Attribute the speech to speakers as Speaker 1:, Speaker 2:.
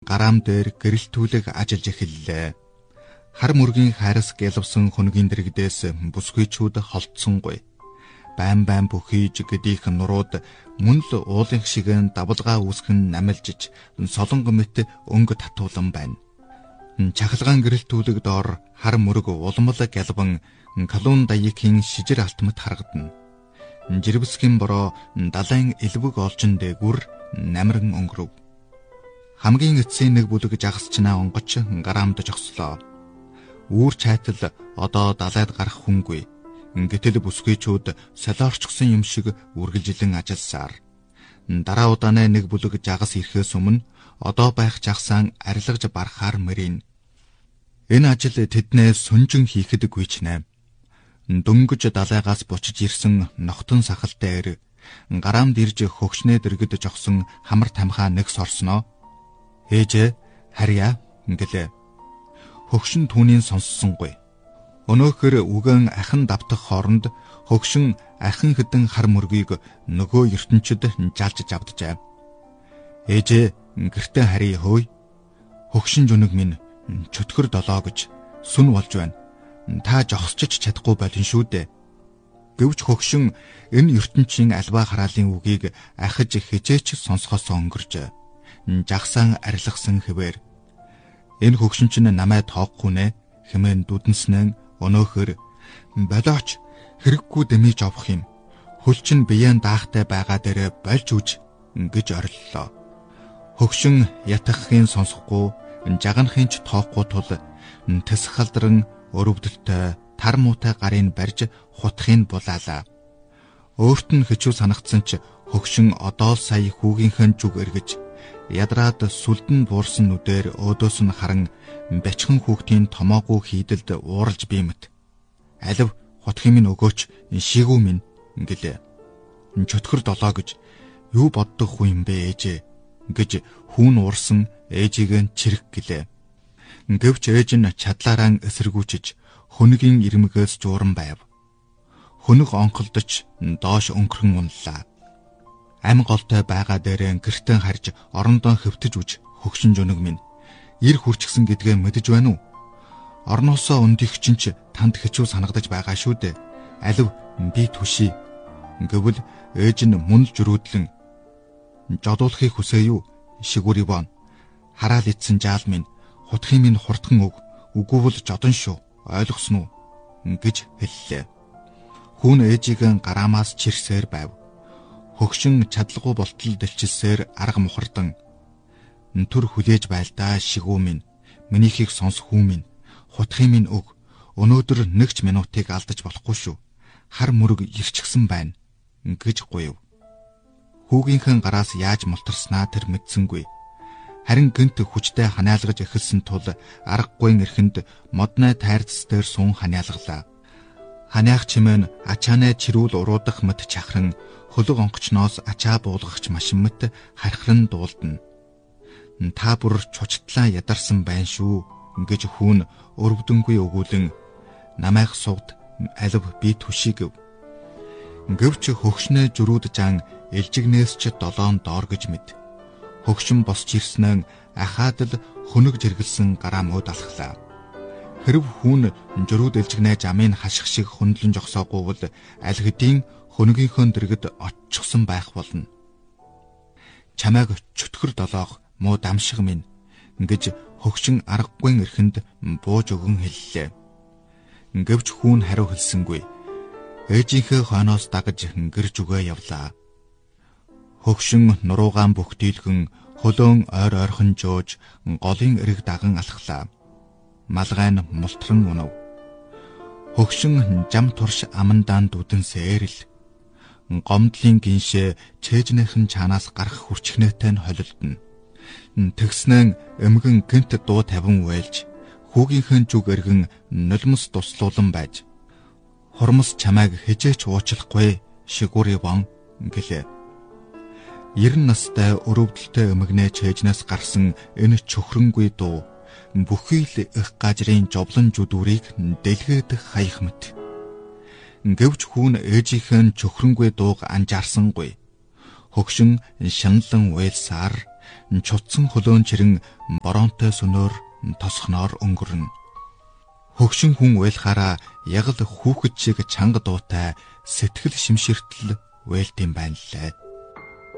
Speaker 1: гараам дээр гэрэлтүүлэг ажиллаж эхэллээ. Хар мөргийн хайрас гэлвсэн хүнгийн дэрэгдээс бүсгүйчүүд холдсонгүй. Байн бүхийж гэдийх нурууд мөн л уулын шиг давлгаа үүсгэн намилжиж солонго мэт өнгө татуулан байна. Чахалгаан гэрэлтүүлэг доор хар мөрөг улмал гэлвэн калун даягийн шижир алтмат харагдана. Жирвсгийн бороо далайн элвэг олжин дээгүр намран өнгөрөв. Хамгийн эцсийн нэг бүлэг жагсчнаа онгоч гараамд жогслоо. Үүр чайтал одоо далайд гарах хүнгүй. Гэтэл бүсгүйчүүд солиорчсон юм шиг үргэлжилэн ажилласаар. Дараа удааны нэг бүлэг жагас ирэхээс өмнө одоо байх жагсаан арилгаж барахаар мөрийн. Энэ ажил тэднээ сүнжин хийхэд гүйчнэ. Дөнгөж далайгаас бочиж ирсэн ногтон сахалтай эр гараамд ирж хөгшнээ дэргэд жогсон хамар тамхаа нэг сорсноо. Ээжээ харьяа гэлээ. Хөгшин түүнийг сонссонгүй. Өнөөхөр үгэн ахин давтах хооронд хөгшин ахин хэдэн хар мөргийг нөгөө ертөнчид жалж авджээ. Ээжээ гэртээ харьяа хөөе. Хөгшин жүнэг минь чөтгөр долоо гэж сүн болж байна. Та жогсчиж чадахгүй болин шүү дээ. Гэвч хөгшин энэ ертөнчийн альва хараалын үгийг ахиж хижээч сонсохоос өнгөрч жагсаан арилгасан хэвээр. Энэ хөгшин чинь намайг тоохгүй нэ хэмээн дүдэнснэн өнөөхөр болооч хэрэггүй дэмиж авах юм. Хөл чинь биеэн даахтай байгаа дээрээ болж үж гэж ориллоо. Хөгшин ятгахын сонсохгүй жаганахын ч тоохгүй тул тэс халдран өрөвдөлтөй тар муутай гарыг барьж хутхыг булаалаа. Өөрт нь хичүү санагдсан ч хөгшин одоо сая хүүгийнхэн зүг эргэж ядраад сүлдэн буурсан нүдээр өөдөөс нь харан бячхан хүүхдийн томоогүй хийдэлд ууралж биемэт. Алив хотхын минь өгөөч шигүү минь гэлээ. Чөтгөр долоо гэж юу боддог хүн юм бэ ээжээ гэж хүүн уурсан ээжийг нь чирэг гэлээ. Гэвч ээж нь чадлаараа эсэргүүчиж хөнөгийн ирмэгээс жууран байв. Хөнөг онхолдож доош өнгөрөн унлаа. Ам голтой байгаа дээрээ гэртэн харж орондоо хөвтөж үж хөгшин жүнэг минь ир хүрчгсэн гэдгээ мэдэж байна уу? Орноосоо өндих чинь ч танд хичүү санагдаж байгаа шүү дээ. Алив би түший гэвэл ээж нь мөн л жөрөөдлөн жодуулахыг хүсээ юу? Шигүр ивон хараал ицсэн жаал минь хутхын минь хурдхан үгүй бол жодон шүү. Ойлгосон уу? гэж хэллээ. Хүүн ээжийг гараамаас чирсээр байв. Хөгшин чадлагүй болтол дэлчилсээр арга мухардан түр хүлээж байлдаа шигүү минь минийхийг сонс хүү минь хутхын минь өг өнөөдөр нэгч минутыг алдаж болохгүй шүү. Хар мөрөг ирчихсэн байна гэж гуйв. Хүүгийнхэн гараас яаж мултарснаа тэр мэдсэнгүй. Харин гэнт хүчтэй ханиалгаж эхэлсэн тул аргагүй эрхэнд модны тайрц дээр сун ханиалглаа. Ханиах чимээ ачаанаа чирүүл уруудах мэт чахран хөлөг онгочноос ачаа буулгахч машин мэт хархран дуулдана. Та бүр чучтлаа ядарсан байна шүү гэж хүүн өрөвдөнгүй өгүүлэн намайг сугд алив би түший гэв. Гэвч хөгшнөө жөрүүд жан элжигнээс ч долоон доор гэж мэд. Хөгшин босч ирснэн ахаад л хөнөг жиргэлсэн гараамууд алхлаа. Хэрв хүүн жөрүүд элжигнээ жамын хаших шиг хөндлөн жогсоогүй бол аль хэдийн хөнөгийнхөө дэргэд оччихсан байх болно. Чамайг чөтгөр долоох муу дамшиг минь гэж хөгшин аргагүй эрхэнд бууж өгөн хэллээ. Гэвч хүүн хариу хэлсэнгүй. Ээжийнхээ хойноос дагаж гэрж үгээ явлаа. Хөгшин нуруугаан бүхтийлгэн хөлөөн ойр ойрхон жөөж голын эрэг даган алхлаа. Малгай нь мултран унав. Хөгшин жам турш амандаан дүдэнсээр л гомдлын гиншээ чэжнийхэн чанаас гарах хүрчгнээтэй нь холилдно. Тэгснэн эмгэн гэнт дуу тавин уйлж хүүгийнхээ зүг эргэн нулимс туслуулан байж хормос чамайг хижээч уучлахгүй шигүр ивон гэлээ. 90 настай өрөвдөлтэй эмгэнээ чэжнээс гарсан энэ чөхрөнгүй дуу бүхий л их гажрын жовлон жүдүрийг дэлгээд хаях мэт. Гэвч хүүн ээжийнхэн чөхрөнгүй дууг анжаарсангүй. Хөгшин шаналлан уйлсаар чутсан хөлөөн чирэн боронтой сүнөөр тосхноор өнгөрнө. Хөгшин хүн уйлахаараа яг л хүүхэд шиг чанга дуутай сэтгэл шимширтэл уйлдэм байна лээ.